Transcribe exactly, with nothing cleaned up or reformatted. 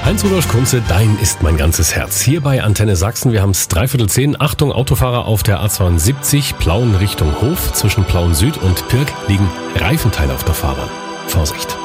Heinz-Rudolf Kunze, dein ist mein ganzes Herz. Hier bei Antenne Sachsen, wir haben es dreiviertel zehn. Achtung, Autofahrer auf der A zweiundsiebzig, Plauen Richtung Hof. Zwischen Plauen Süd und Pirk liegen Reifenteile auf der Fahrbahn. Vorsicht!